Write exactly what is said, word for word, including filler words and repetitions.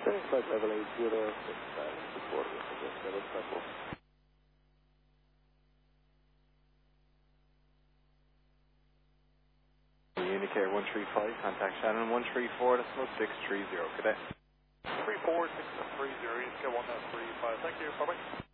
Okay, flight level eight zero six five, support level five. Unicair one three five, contact Shannon one three four, decimal six three zero, cadet. three four six three zero, Unicair one three five, thank you, bye bye.